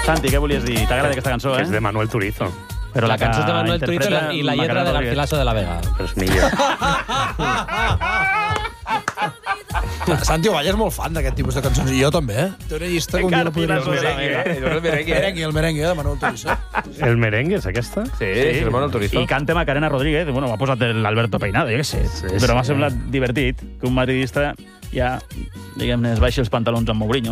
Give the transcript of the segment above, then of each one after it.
Santi, què volies dir? T'agrada aquesta cançó, És de Manuel Turizo. Però La cançó és de Manuel Turizo i la lletra de Garcilaso de la Vega. Però és millor. Santi Ovalla és molt fan d'aquest tipus de cançons, i jo també, Té una llista que un dia la podria... El merengue de Manuel Turizo. El merengue és aquesta? Sí, és el Manuel Turizo. I canta Macarena Rodríguez, bueno, m'ha posat l'Alberto Peinado, jo què sé. Però m'ha semblat divertit que un madridista ja, diguem-ne, es baixi els pantalons amb Mourinho.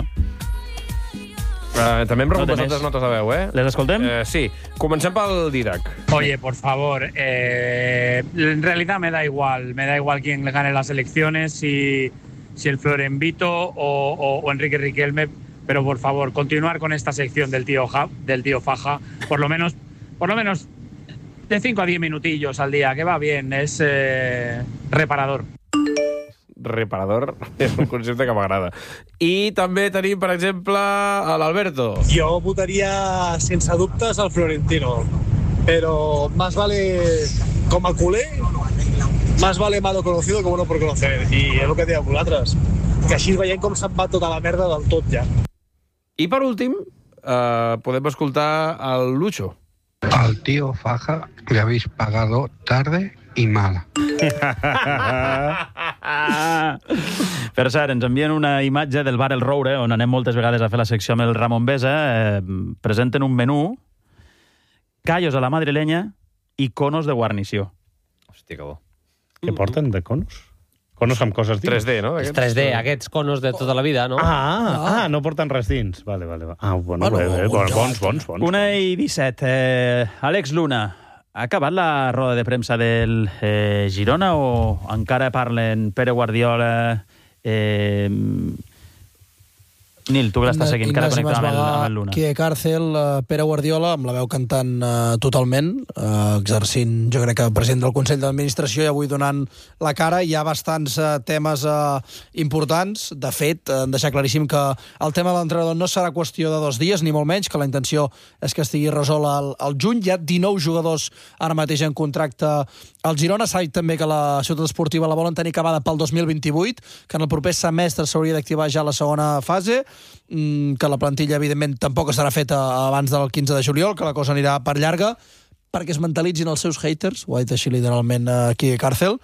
També hem rebut No té bastantes més. notes de veu, Les escoltem? Sí. Comencem pel Didac. Oye, por favor, en realidad me da igual quién gane las elecciones, si el Florenvito o Enrique Riquelme, pero por favor, continuar con esta sección del tío Faja, por lo menos de 5 a 10 minutillos al día, que va bien, es reparador. Reparador és un concepte que m'agrada. I també tenim, per exemple, a l'Alberto. Yo votaría sense dubtes al Florentino, pero más vale com a culé, más vale malo conocido que bueno por conocer. I és el que dieu vosaltres, que així veiem com se'n va tota la merda del tot ja. I per últim, podem escoltar el Lucho. Al tío Faja le habéis pagado tarde y mala. Per cert, ens envien una imatge del bar El Roure, on anem moltes vegades a fer la secció amb el Ramon Besa. Presenten un menú, callos a la madrileña i conos de guarnició. Hòstia, que bo. Què porten de conos? Conos amb coses dins? 3D, no? És 3D, aquests conos de tota la vida, no? No porten res dins. Vale. Bons. 1:17. Àlex Luna, ha acabat la roda de premsa del Girona o encara parlen Pere Guardiola... Nil, tu que l'estàs seguint, encara connectat amb el Luna. Quique Càrcel, Pere Guardiola, amb la veu cantant totalment, exercint, jo crec que president del Consell d'Administració i avui donant la cara. Hi ha bastants temes importants. De fet, han deixat claríssim que el tema de l'entrenador no serà qüestió de 2 dies, ni molt menys, que la intenció és que estigui resolt al juny. Hi ha 19 jugadors ara mateix en contracte al Girona. S'ha dit també que la ciutat esportiva la volen tenir acabada pel 2028, que en el proper semestre s'hauria d'activar ja la segona fase, que la plantilla, evidentment, tampoc estarà feta abans del 15 de juliol, que la cosa anirà per llarga, perquè es mentalitzin els seus haters, ho ha dit així literalment Quique Càrcel.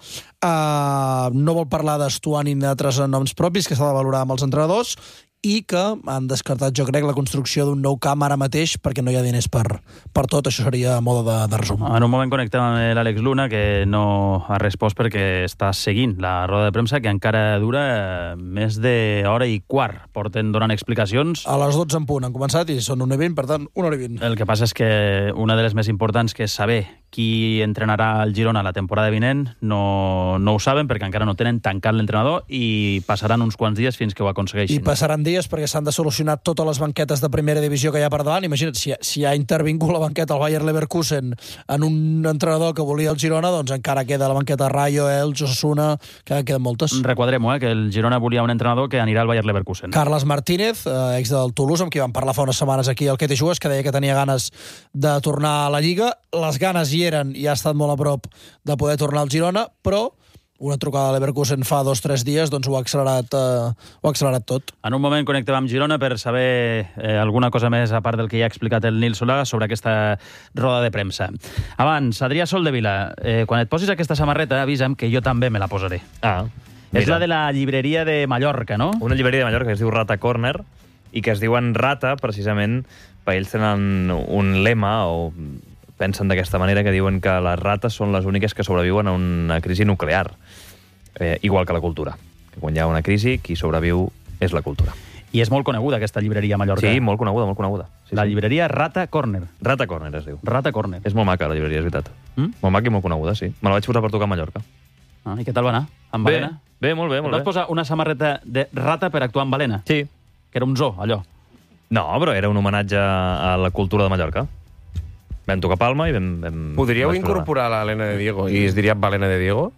No vol parlar d'Estuani ni d'altres noms propis, que s'ha de valorar amb els entrenadors, i que han descartat, jo crec, la construcció d'un nou camp ara mateix perquè no hi ha diners per tot. Això seria a moda de resum. En un moment connectem amb l'Àlex Luna, que no ha respost perquè està seguint la roda de premsa, que encara dura més d'hora i quart. Porten donant explicacions. A les 12 en punt han començat i són 1:20, per tant, 1:20. El que passa és que una de les més importants, que és saber qui entrenarà el Girona la temporada vinent, no ho saben perquè encara no tenen tancat l'entrenador i passaran uns quants dies fins que ho aconsegueixin. I passaran dies perquè s'han de solucionar totes les banquetes de primera divisió que hi ha per davant. Imagina't, si ha intervingut la banqueta al Bayer Leverkusen en un entrenador que volia el Girona, doncs encara queda la banqueta Rayo, Elche, Osasuna, que queden moltes. Requadrem-ho, que el Girona volia un entrenador que anirà al Bayer Leverkusen. Carles Martínez, ex del Toulouse, amb qui vam parlar fa unes setmanes aquí al Que te jugues, que deia que tenia ganes de tornar a la Lliga. Les ganes hi eren i ha estat molt a prop de poder tornar al Girona, però una trucada a Leverkusen fa 2 o 3 dies doncs ho ha accelerat tot. En un moment connectem amb Girona per saber alguna cosa més, a part del que ja ha explicat el Nil Solà, sobre aquesta roda de premsa. Abans, Adrià Soldevila, quan et posis aquesta samarreta, avisa'm que jo també me la posaré. És la de la llibreria de Mallorca, no? Una llibreria de Mallorca que es diu Rata Corner i que es diuen Rata, precisament, perquè ells tenen un lema o pensen d'aquesta manera, que diuen que les rates són les úniques que sobreviuen a una crisi nuclear, igual que la cultura. Que quan hi ha una crisi, qui sobreviu és la cultura. I és molt coneguda, aquesta llibreria a Mallorca. Sí, molt coneguda, molt coneguda. Sí, la llibreria Rata Corner. Rata Corner es diu. Rata Corner. És molt maca, la llibreria, és veritat. Molt maca i molt coneguda, sí. Me la vaig posar per tocar a Mallorca. I què tal va anar? Amb Balena? Bé, molt bé, molt bé. Et vas posar una samarreta de rata per actuar amb Balena? Sí. Que era un zoo, allò. No, però era un homenatge a la cultura de Mallorca. Vam tocar Palma i vam... Podríeu incorporar l'Helena de Diego i es diria Balena de Diego?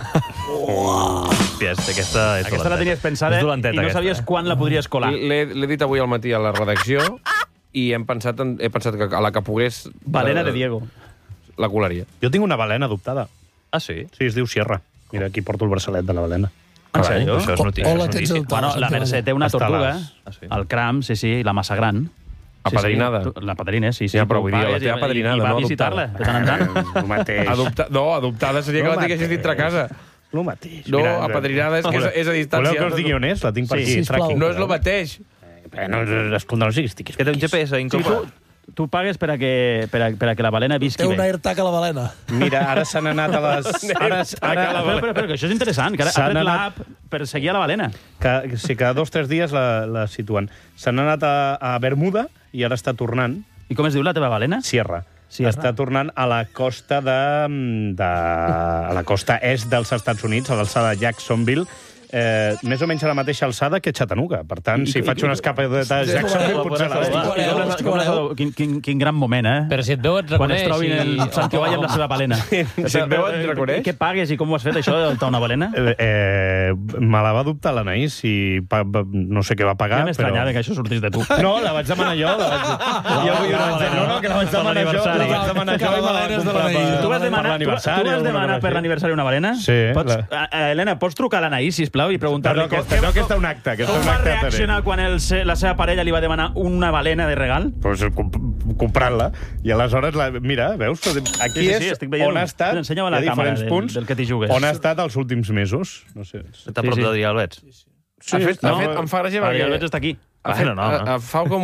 Hòstia, aquesta la tenies pensada i no sabies quan la podries colar. L'he dit avui al matí a la redacció i he pensat que a la que pogués... Balena de Diego. La colaria. Jo tinc una balena adoptada. Ah, sí? Sí, es diu Sierra. Mira, aquí porto el braçalet de la balena. En sèrio? Això és notícia. O la tens adoptada. Bueno, la Mercè té una tortuga, el Cram, sí, la massa gran. Apadrinada. La padrina, sí. Ja, però vull dir, la teva padrinada, no adoptada. I va no visitar-la, de tant en tant. El mateix. Adoptada seria que la tinguessis dintre a casa. El mateix. No, apadrinada és a distància. Voleu que us digui on és? La tinc per aquí. No és el mateix. Escolta, no siguis tiquis. Que té un GPS incorporat. Tu pagues per a que la balena visqui Té un bé. AirTag a la balena. Mira, ara s'han anat a les... Però que això és interessant, que ara ha tret l'app per seguir a la balena. Sí, cada 2 o 3 dies la situen. S'han anat a Bermuda i ara està tornant. I com es diu la teva balena? Sierra. Està tornant a la costa a la costa est dels Estats Units, a l'alçada de Jacksonville, més o menys a la mateixa alçada que Chattanooga. Per tant, si faig una escapada de Jacksonville, potser la veig. Quin gran moment, eh? Però si et veu, et Quan reconeix. es trobin el Sant Ibai amb la seva balena. Si et veu, et reconeix? Què pagues i com ho has fet, això, d'adoptar una balena? Me la va adoptar l'Anaïs i no sé què va pagar, Ja m'estranyava que això sortís de tu. No, la vaig demanar jo. No, que la vaig demanar jo. La vaig demanar jo. Tu vas demanar per l'aniversari una balena? Sí. Helena, pots trucar a l'Anaïs, sisplau, i preguntar-li que està un acte. com va reaccionar quan la seva parella li va demanar una balena de regal? Pues comprant-la. I aleshores, mira, veus? Aquí és on ha estat, hi ha diferents punts, del que t'hi jugues. on ha estat els últims mesos. No sé. Està a prop d'Adrià Albets. Em fa gràcia Adrià perquè... Albets està aquí. Fa com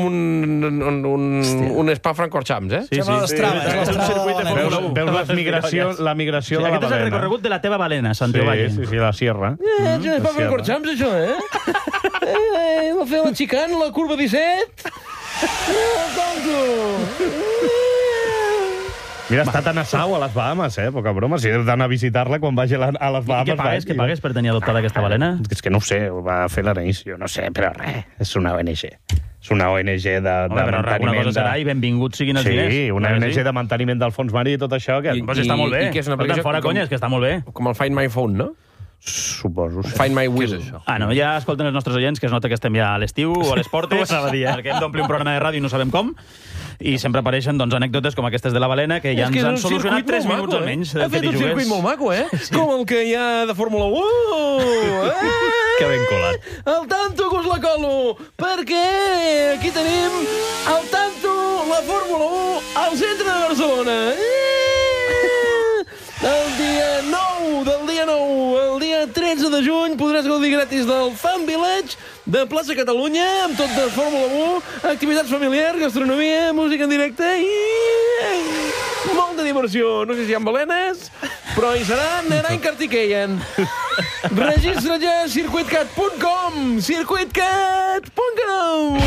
un Spa-Francorchamps, eh? Sí. Veus la migració de la balena. Aquest és el recorregut de la teva balena, Santiago Valle. Sí, la sierra. Spa-Francorchamps, això, eh? Va fer la xicana, la curva 17. Mira, ha estat a Nassau, a les Bahamas, poca broma. Si heu d'anar a visitar-la quan vagi a les Bahamas... Què pagues per tenir adoptada aquesta balena? És que no ho sé, ho va fer l'Anaïs, jo no sé, però res, és una ONG. És una ONG de manteniment... Una cosa serà i benvinguts siguin els diners. Sí, una ONG de manteniment del fons marí i tot això. Doncs està molt bé. I que és una aplicació... Fora conyes, que està molt bé. Com el Find My Phone, no? Suposo, sí. Find My Will. No, ja escolten els nostres oients, que es nota que estem ja a l'estiu o a les portes, perquè hem d'omplir un programa de ràdio i no sabem com, i sempre apareixen anècdotes com aquestes de la balena, que ja ens han solucionat 3 minuts almenys. Ha fet un circuit molt maco, eh? Com el que hi ha de Fórmula 1! Que ben colat. Al tanto que us la colo, perquè aquí tenim al tanto la Fórmula 1 al centre de Barcelona. El dia 13 de juny podràs gaudir gratis del Fan Village de Plaça Catalunya, amb tot de Fórmula 1, activitats familiars, gastronomia, música en directe i molta diversió. No sé si hi ha balenes, però hi serà Nerain Kartikeyan. Registra't ja a circuitcat.com, circuitcat.com.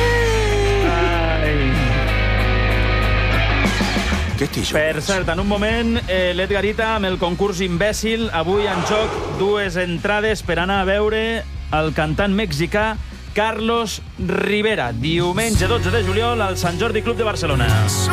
Per cert, en un moment, l'Edgarita amb el concurs imbècil, avui en joc 2 entrades per anar a veure el cantant mexicà Carlos Rivera, diumenge 12 de juliol al Sant Jordi Club de Barcelona.